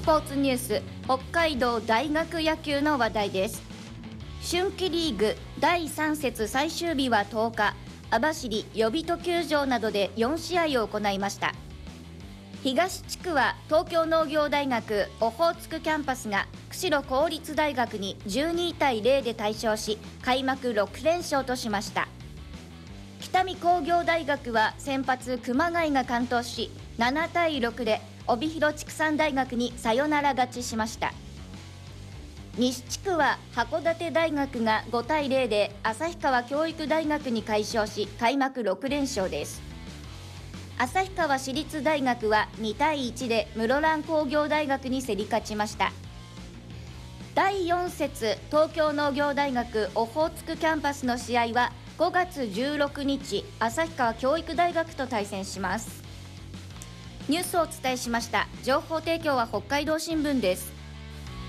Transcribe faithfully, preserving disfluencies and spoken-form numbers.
ポーツニュース、北海道大学野球の話題です。春季リーグだいさん節最終日はとおか、網走予備都球場などでよん試合を行いました。東地区は東京農業大学オホーツクキャンパスが釧路公立大学にじゅうにたいゼロで大勝し、開幕ろくれんしょうとしました。北見工業大学は先発熊谷が完投し、ななたいろくで帯広畜産大学にサヨナラ勝ちしました。西地区は函館大学がごたいゼロで旭川教育大学に快勝し、開幕ろくれんしょうです。旭川市立大学はにたいいちで室蘭工業大学に競り勝ちました。だいよん節東京農業大学オホーツクキャンパスの試合はごがつじゅうろくにち、旭川教育大学と対戦します。ニュースをお伝えしました。情報提供は北海道新聞です。